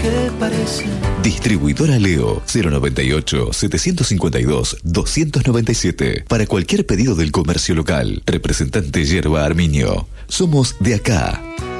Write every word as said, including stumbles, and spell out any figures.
que parece. Distribuidora Leo cero noventa y ocho, setecientos cincuenta y dos, doscientos noventa y siete. Para cualquier pedido del comercio local. Representante Yerba Arminio. Somos de acá.